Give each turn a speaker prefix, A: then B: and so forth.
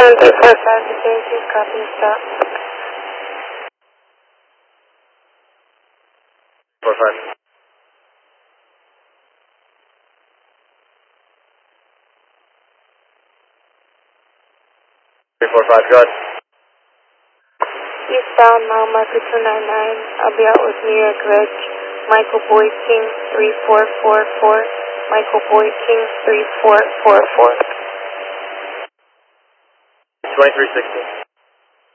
A: 345 to J2, copy, stop.
B: 45. 345, go ahead.
A: Eastbound mile marker 299, I'll be out with New York Reg, Michael Boyd King 3444, Michael Boyd King 3444.
B: 2360.